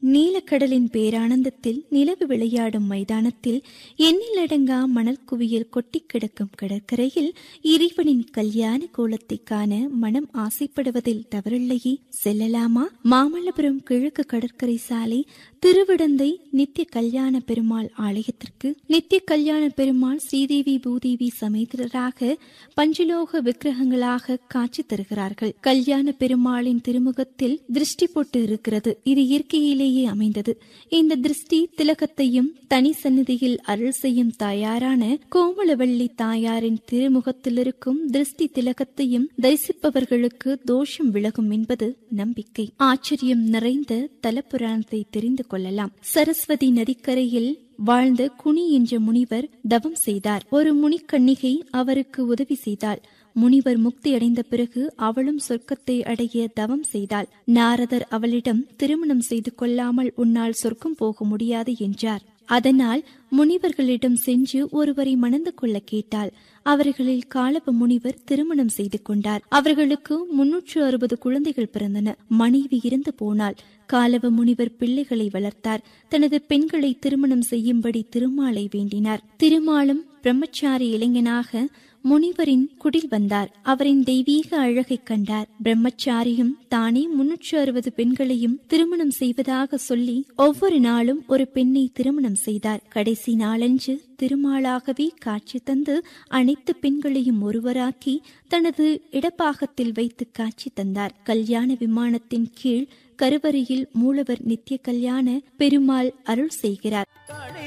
நீலக்கடலின் பேரானந்தத்தில் நிலவு விளையாடும் மைதானத்தில் எண்ணிலடங்கா மணல் குவியல் கொட்டி கிடக்கும் கடற்கரையில் இறைவனின் கல்யாண கோலத்தை காண மனம் ஆசைப்படுவதில் தவறில்லையே. செல்லலாமா? மாமல்லபுரம் கிழக்கு கடற்கரை சாலை திருவிடந்தை நித்திய கல்யாண பெருமாள் ஆலயத்திற்கு. நித்திய கல்யாண பெருமாள் ஸ்ரீதேவி பூதேவி சமேதராக பஞ்சலோக விக்கிரகங்களாக காட்சி தருகிறார்கள். கல்யாண பெருமாளின் திருமுகத்தில் திருஷ்டி போட்டு இருக்கிறது. இது இயற்கையிலேயே அமைந்தது. இந்த திருஷ்டி திலகத்தையும் தனி சந்நிதியில் அருள் செய்யும் தாயாரான கோமலவள்ளி தாயாரின் திருமுகத்தில் இருக்கும் திருஷ்டி திலகத்தையும் தரிசிப்பவர்களுக்கு தோஷம் விலகும் என்பது நம்பிக்கை. ஆச்சரியம் நிறைந்த தலப்புராணத்தை தெரிந்து கொள்ளலாம். சரஸ்வதி நதிக்கரையில் வாழ்ந்த குனி என்ற முனிவர் தவம் செய்தார். ஒரு முனிக்கன்னிகை அவருக்கு உதவி செய்தாள். முனிவர் முக்தி அடைந்த பிறகு அவளும் சொர்க்கத்தை அடைய தவம் செய்தாள். நாரதர் அவளிடம் திருமணம் செய்து கொள்ளாமல் உன்னால் சொர்க்கம் போக முடியாது என்றார். அதனால் முனிவர்களிடம் சென்று ஒருவரை மணந்து கொள்ள கேட்டாள். அவர்களில் காலப முனிவர் திருமணம் செய்து கொண்டார். அவர்களுக்கு 360 குழந்தைகள் பிறந்தன. மனைவி இறந்து போனாள். காலப முனிவர் பிள்ளைகளை வளர்த்தார். தனது பெண்களை திருமணம் செய்யும்படி திருமாலை வேண்டினார். திருமாலும் பிரம்மச்சாரி இளைஞனாக முனிவரின் குடில் வந்தார். அவரின் தெய்வீக அழகை கண்டார். பிரம்மச்சாரியும் தானே 360 பெண்களையும் திருமணம் செய்வதாக சொல்லி ஒவ்வொரு நாளும் ஒரு பெண்ணை திருமணம் செய்தார். கடைசி நாளன்று திருமாலாகவே காட்சி தந்து அனைத்து பெண்களையும் ஒருவராக்கி தனது இடப்பாகத்தில் வைத்து காட்சி தந்தார். கல்யாண விமானத்தின் கீழ் கருவறையில் மூலவர் நித்திய கல்யாண பெருமாள் அருள் செய்கிறார்.